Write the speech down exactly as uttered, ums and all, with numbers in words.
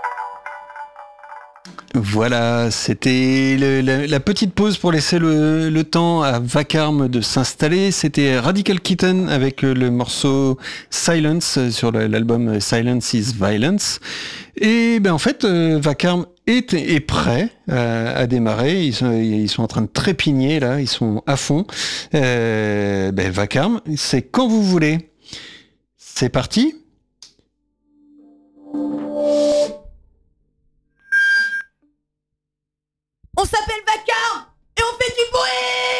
Voilà, c'était le- la, la petite pause pour laisser le, le temps à Vacarme de s'installer. C'était Radical Kitten avec euh, le morceau Silence euh, sur le- l'album Silence is Violence. Et ben en fait, euh, Vacarme est, est prêt euh, à démarrer. Ils sont, ils sont en train de trépigner là, ils sont à fond. Euh, ben Vacarme, c'est quand vous voulez. C'est parti.